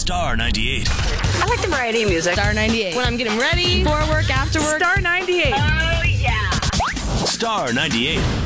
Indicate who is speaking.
Speaker 1: Star 98.
Speaker 2: I like the variety of music.
Speaker 3: Star 98. When I'm getting ready, before work, after work.
Speaker 2: Star 98. Oh, yeah.
Speaker 1: Star 98.